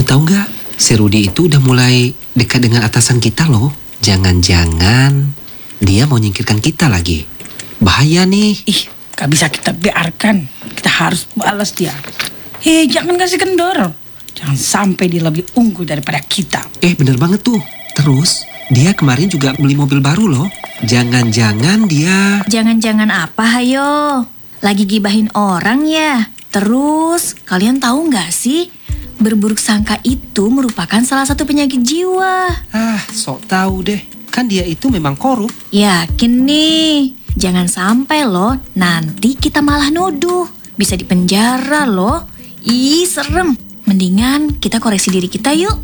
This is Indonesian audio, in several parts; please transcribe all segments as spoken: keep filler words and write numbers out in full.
Kamu tahu nggak, si Rudy itu udah mulai dekat dengan atasan kita loh. Jangan-jangan dia mau nyingkirkan kita lagi. Bahaya nih. Ih, gak bisa kita biarkan. Kita harus balas dia. Hei, jangan kasih kendor. Jangan sampai dia lebih unggul daripada kita. Eh, bener banget tuh. Terus, dia kemarin juga beli mobil baru loh. Jangan-jangan dia... Jangan-jangan apa, hayo? Lagi gibahin orang ya? Terus, kalian tahu nggak sih? Berburuk sangka itu merupakan salah satu penyakit jiwa. Ah, sok tahu deh. Kan dia itu memang korup. Yakin nih. Jangan sampai loh, nanti kita malah nuduh. Bisa dipenjara loh. Ih, serem. Mendingan kita koreksi diri kita yuk.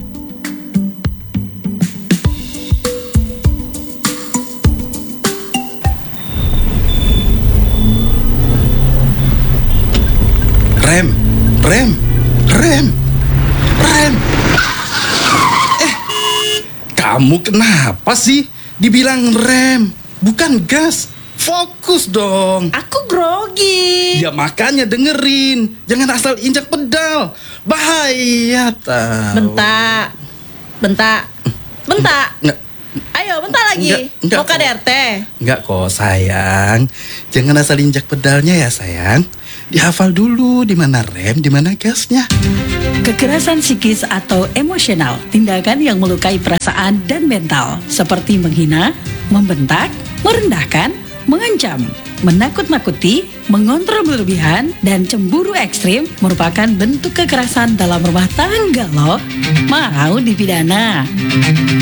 Rem, rem, rem, rem. Eh, kamu kenapa sih? Dibilang rem, bukan gas. Fokus dong. Aku grogi. Ya makanya dengerin. Jangan asal injak pedal. Bahaya tau. Bentak. Bentak. Bentak. Nggak, Ayo, bentar lagi. Enggak, enggak Mau K D R T. Enggak kok sayang. Jangan asal injak pedalnya ya sayang. Dihafal dulu di mana rem, di mana gasnya. Kekerasan psikis atau emosional, tindakan yang melukai perasaan dan mental, seperti menghina, membentak, merendahkan, mengancam, menakut-nakuti, mengontrol berlebihan, dan cemburu ekstrim merupakan bentuk kekerasan dalam rumah tangga loh. Mau dipidana.